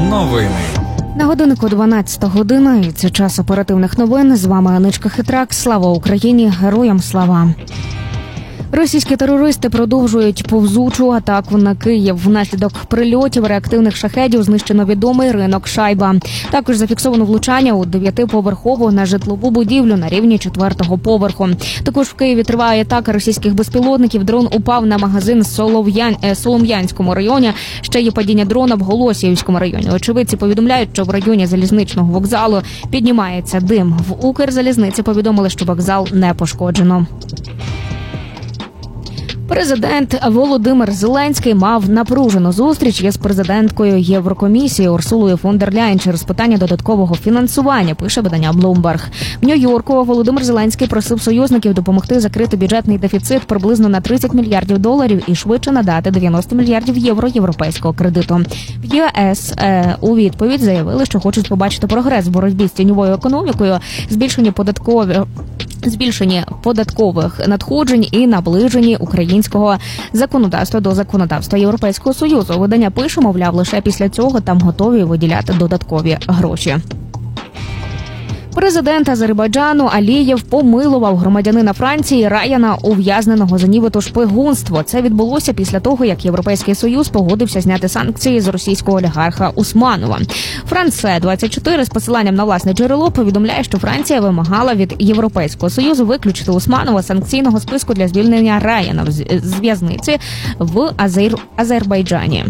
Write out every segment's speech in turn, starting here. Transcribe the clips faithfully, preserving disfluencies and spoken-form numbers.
Новини. На годиннику дванадцята година, і це час оперативних новин. З вами Аничка Хитрак. Слава Україні! Героям слава! Російські терористи продовжують повзучу атаку на Київ. Внаслідок прильотів реактивних шахедів знищено відомий ринок Шайба. Також зафіксовано влучання у дев'ятиповерхову на житлову будівлю на рівні четвертого поверху. Також в Києві триває атака російських безпілотників. Дрон упав на магазин в Солов'ян... Солом'янському районі. Ще є падіння дрона в Голосіївському районі. Очевидці повідомляють, що в районі залізничного вокзалу піднімається дим. В Укрзалізниці повідомили, що вокзал не пошкоджено. Президент Володимир Зеленський мав напружену зустріч із президенткою Єврокомісії Урсулою фон дер Ляєн через питання додаткового фінансування, пише видання Bloomberg. В Нью-Йорку Володимир Зеленський просив союзників допомогти закрити бюджетний дефіцит приблизно на тридцять мільярдів доларів і швидше надати дев'яносто мільярдів євро європейського кредиту. В ЄС е, у відповідь заявили, що хочуть побачити прогрес в боротьбі з тіньовою економікою, збільшення податкових Збільшення податкових надходжень і наближення українського законодавства до законодавства Європейського Союзу. Видання пише, мовляв, лише після цього там готові виділяти додаткові гроші. Президент Азербайджану Алієв помилував громадянина Франції Раяна, ув'язненого за нібито шпигунство. Це відбулося після того, як Європейський Союз погодився зняти санкції з російського олігарха Усманова. Франце двадцять чотири з посиланням на власне джерело повідомляє, що Франція вимагала від Європейського Союзу виключити Усманова з санкційного списку для звільнення Раяна з в'язниці в Азер... Азербайджані.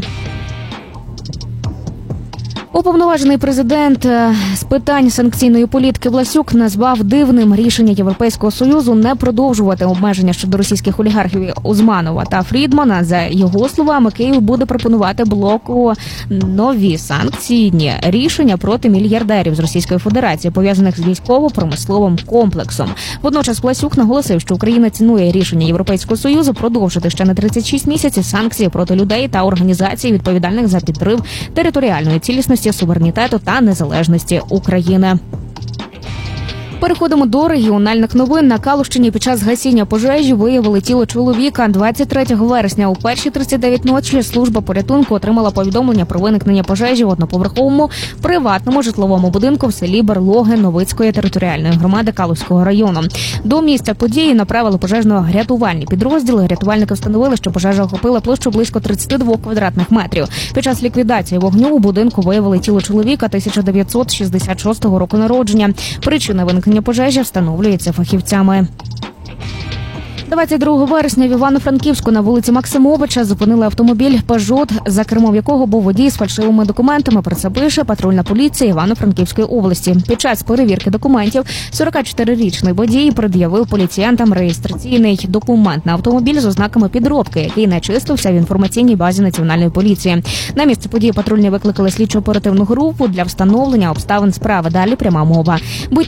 Уповноважений президент з питань санкційної політики Власюк назвав дивним рішення Європейського Союзу не продовжувати обмеження щодо російських олігархів Узманова та Фрідмана. За його словами, Київ буде пропонувати блоку нові санкційні рішення проти мільярдерів з Російської Федерації, пов'язаних з військово-промисловим комплексом. Водночас Власюк наголосив, що Україна цінує рішення Європейського Союзу продовжити ще на тридцять шість місяців санкції проти людей та організацій, відповідальних за підрив територіальної цілісності, суверенітету та незалежності України. Переходимо до регіональних новин. На Калущині під час гасіння пожежі виявили тіло чоловіка. двадцять третього вересня у першій тридцять дев'ять ночі служба порятунку отримала повідомлення про виникнення пожежі в одноповерховому приватному житловому будинку в селі Берлоги Новицької територіальної громади Калузького району. До місця події направили пожежно-рятувальні підрозділи. Рятувальники встановили, що пожежа охопила площу близько тридцять два квадратних метрів. Під час ліквідації вогню у будинку виявили тіло чоловіка тисяча дев'ятсот шістдесят шостого року народження. Причина виникнення пожежі встановлюється фахівцями. двадцять другого вересня в Івано-Франківську на вулиці Максимовича зупинили автомобіль «Пежот», за кермом якого був водій з фальшивими документами. Про це пише патрульна поліція Івано-Франківської області. Під час перевірки документів сорокачотирирічний водій пред'явив поліціянтам реєстраційний документ на автомобіль з ознаками підробки, який не числився в інформаційній базі Національної поліції. На місце події патрульні викликали слідчо-оперативну групу для встановлення обставин справи. Далі пряма мова.